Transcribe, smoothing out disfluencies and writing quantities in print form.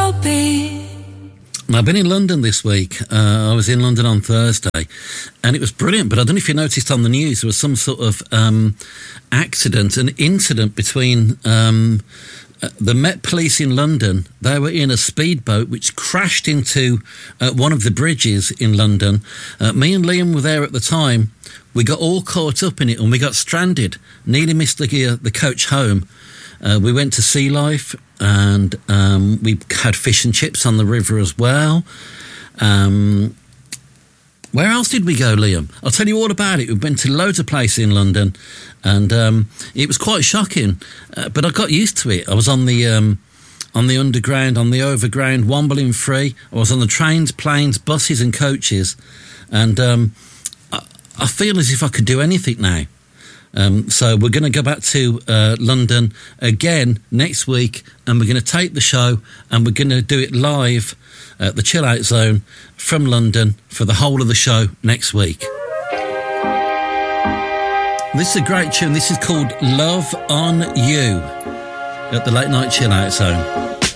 be. I've been in London this week. I was in London on Thursday, and it was brilliant. But I don't know if you noticed on the news, there was some sort of accident, an incident between the Met Police in London. They were in a speedboat which crashed into one of the bridges in London. Me and Liam were there at the time. We got all caught up in it and we got stranded. Nearly missed the coach home. We went to Sea Life and we had fish and chips on the river as well. Where else did we go, Liam? I'll tell you all about it. We've been to loads of places in London and it was quite shocking, but I got used to it. I was on the underground, on the overground, wombling free. I was on the trains, planes, buses and coaches, and I feel as if I could do anything now. So we're going to go back to London again next week, and we're going to take the show and we're going to do it live at the Chill Out Zone from London for the whole of the show next week. This is a great tune. This is called Love on You at the Late Night Chill Out Zone.